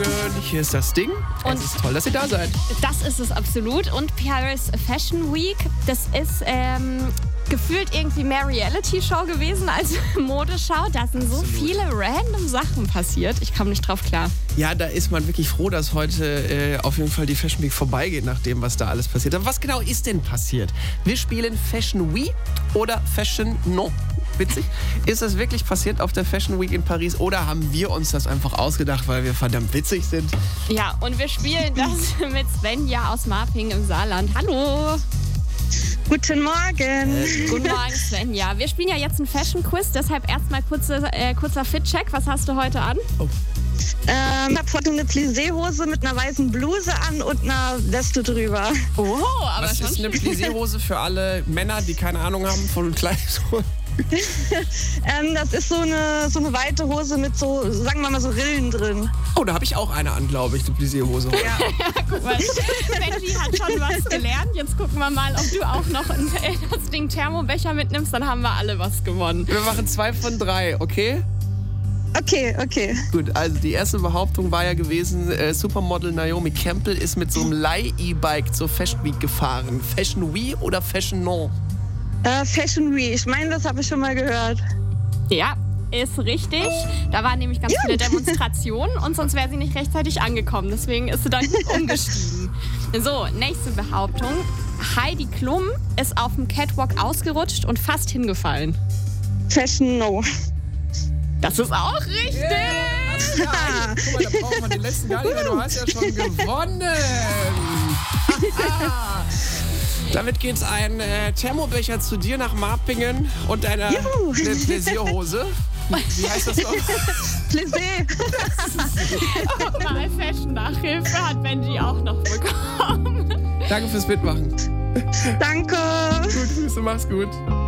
Morgen, hier ist das Ding. Und es ist toll, dass ihr da seid. Das ist es absolut. Und Paris Fashion Week, das ist gefühlt irgendwie mehr Reality-Show gewesen als Modeschau. Da sind so viele random Sachen passiert. Ich komme nicht drauf klar. Ja, da ist man wirklich froh, dass heute auf jeden Fall die Fashion Week vorbeigeht, nach dem, was da alles passiert. Aber was genau ist denn passiert? Wir spielen Fashion Week oder Fashion Non. Witzig. Ist das wirklich passiert auf der Fashion Week in Paris oder haben wir uns das einfach ausgedacht, weil wir verdammt witzig sind? Ja, und wir spielen das mit Svenja aus Marping im Saarland. Hallo! Guten Morgen. Guten Morgen, Svenja. Wir spielen ja jetzt ein Fashion-Quiz, deshalb erstmal kurzer Fit-Check. Was hast du heute an? Oh. Ich habe heute eine Plissé-Hose mit einer weißen Bluse an und einer Weste drüber. Oh, aber was schon ist eine Plissé-Hose für alle Männer, die keine Ahnung haben von Kleidung? Das ist so eine weite Hose mit so, sagen wir mal, so Rillen drin. Oh, da habe ich auch eine an, glaube ich, eine Plissé-Hose. Ja. Guck mal, Benji hat schon was gelernt. Jetzt gucken wir mal, ob du auch noch das Ding Thermobecher mitnimmst. Dann haben wir alle was gewonnen. Wir machen 2 von 3, okay? Okay. Gut, also die erste Behauptung war ja gewesen, Supermodel Naomi Campbell ist mit so einem Leih-E-Bike zur Fashion Week gefahren. Fashion Week oder Fashion Non? Fashion Week, ich meine, das habe ich schon mal gehört. Ja, ist richtig. Da waren nämlich ganz viele Demonstrationen und sonst wäre sie nicht rechtzeitig angekommen. Deswegen ist sie dann umgestiegen. So, nächste Behauptung. Heidi Klum ist auf dem Catwalk ausgerutscht und fast hingefallen. Fashion No. Das ist auch richtig. Ja, guck mal, da brauchen wir den letzten gar nicht mehr. Du hast ja schon gewonnen. Damit geht's ein Thermobecher zu dir nach Marpingen und eine Pläsierhose. Wie heißt das noch? Plissé. Mal Fashion-Nachhilfe hat Benji auch noch bekommen. Danke fürs Mitmachen. Danke. Gut, Grüße, mach's gut.